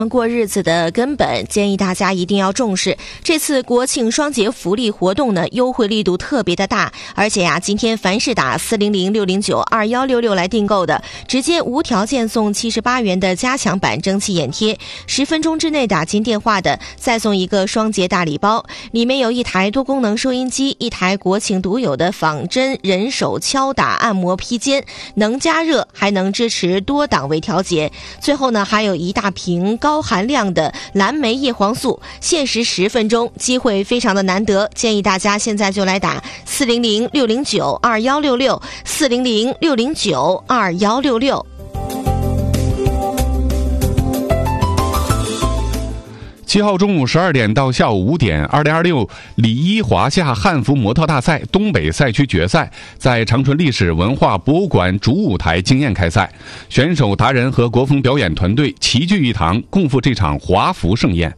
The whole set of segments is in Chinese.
过日子的根本，建议大家一定要重视。这次国庆双节福利活动呢，优惠力度特别的大，而且今天凡是打400-609-2166来订购的，直接无条件送78元的加强版蒸汽眼贴，10分钟之内打进电话的，再送一个双节大礼包，里面有一台多功能收音机，一台国庆独有的仿真人手敲打按摩披肩，能加热，还能支持多档位调节。最后呢，还有一大瓶高含量的蓝莓叶黄素，限时10分钟，机会非常的难得，建议大家现在就来打400-609-2166 400-609-2166。 7号中午12点到下午5点，2026里伊华夏汉服模特大赛东北赛区决赛在长春历史文化博物馆主舞台惊艳开赛，选手达人和国风表演团队齐聚一堂，共赴这场华服盛宴。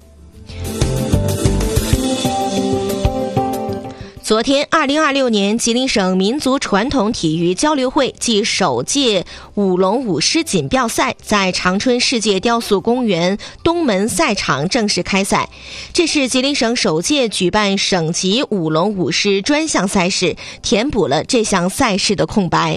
昨天，2026年吉林省民族传统体育交流会暨首届舞龙舞狮锦标赛在长春世界雕塑公园东门赛场正式开赛。这是吉林省首届举办省级舞龙舞狮专项赛事，填补了这项赛事的空白。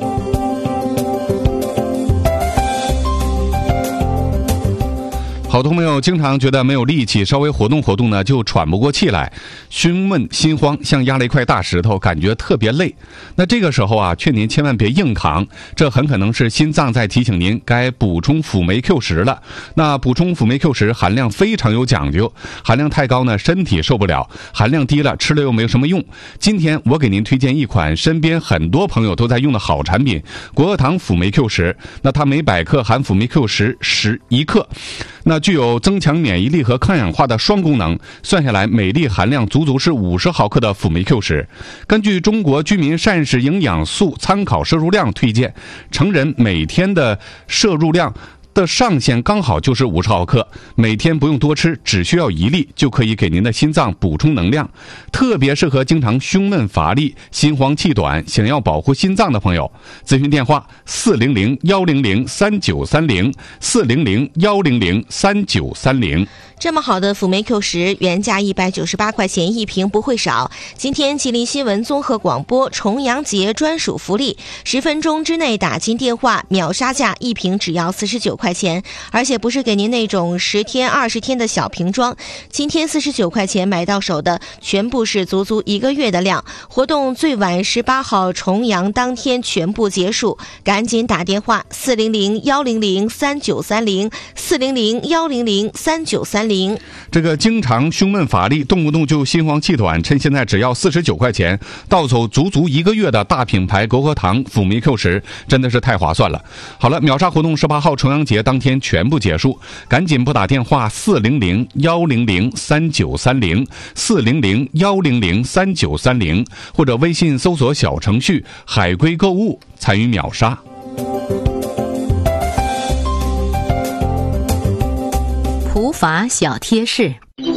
好多朋友经常觉得没有力气，稍微活动活动呢就喘不过气来，胸闷心慌，像压了一块大石头，感觉特别累。那这个时候劝您千万别硬扛，这很可能是心脏在提醒您该补充辅酶 Q10了。那补充辅酶 Q10含量非常有讲究，含量太高呢身体受不了，含量低了吃了又没有什么用。今天我给您推荐一款身边很多朋友都在用的好产品，国药堂辅酶 Q10。那它每100克含辅酶 Q10 克，那具有增强免疫力和抗氧化的双功能，算下来每粒含量足足是50毫克的辅酶 Q10。根据中国居民膳食营养素参考摄入量推荐，成人每天的摄入量的上限刚好就是50毫克，每天不用多吃，只需要1粒就可以给您的心脏补充能量，特别适合经常胸闷乏力、心慌气短，想要保护心脏的朋友。咨询电话400-100-3930 400-100-3930。 这么好的辅酶 Q10 原价198块钱一瓶，不会少。今天吉林新闻综合广播重阳节专属福利，10分钟之内打进电话，秒杀价一瓶只要49块钱，而且不是给您那种10天20天的小瓶装，今天49块钱买到手的全部是足足1个月的量。活动最晚18号重阳当天全部结束，赶紧打电话400-100-3930 400-100-3930。 这个经常胸闷乏力，动不动就心慌气短，趁现在只要49块钱，到手足足1个月的大品牌国药堂辅酶 Q10，真的是太划算了。好了，秒杀活动18号重阳节当天全部结束，赶紧拨打电话400-100-3930 400-100-3930，或者微信搜索小程序海龟购物参与秒杀。 普法小贴士：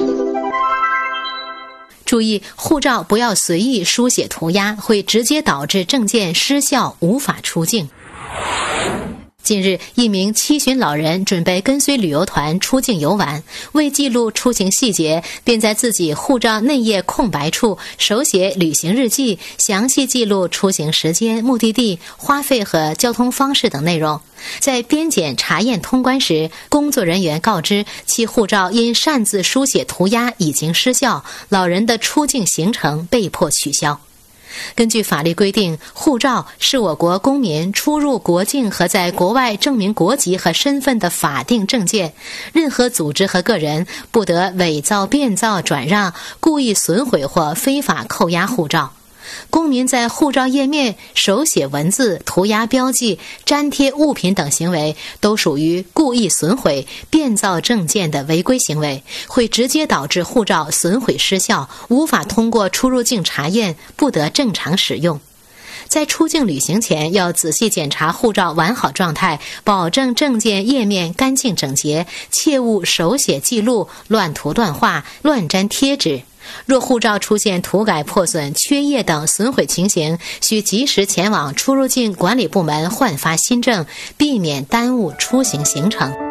注意，护照不要随意书写涂鸦，会直接导致证件失效，无法出境。近日，一名7旬老人准备跟随旅游团出境游玩，为记录出行细节，便在自己护照内页空白处手写旅行日记，详细记录出行时间、目的地、花费和交通方式等内容。在边检查验通关时，工作人员告知其护照因擅自书写涂鸦已经失效，老人的出境行程被迫取消。根据法律规定，护照是我国公民出入国境和在国外证明国籍和身份的法定证件，任何组织和个人不得伪造、变造、转让、故意损毁或非法扣押护照。公民在护照页面手写文字、涂鸦标记、粘贴物品等行为，都属于故意损毁、变造证件的违规行为，会直接导致护照损毁失效，无法通过出入境查验，不得正常使用。在出境旅行前，要仔细检查护照完好状态，保证证件页面干净整洁，切勿手写记录、乱涂乱画、乱粘贴纸。若护照出现涂改、破损、缺页等损毁情形，需及时前往出入境管理部门换发新证，避免耽误出行行程。